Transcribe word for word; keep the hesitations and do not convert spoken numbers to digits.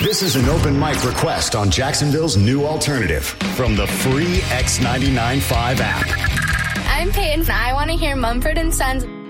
This is an open mic request on Jacksonville's new alternative from the free X ninety-nine point five app. I'm Peyton. I want to hear Mumford and Sons.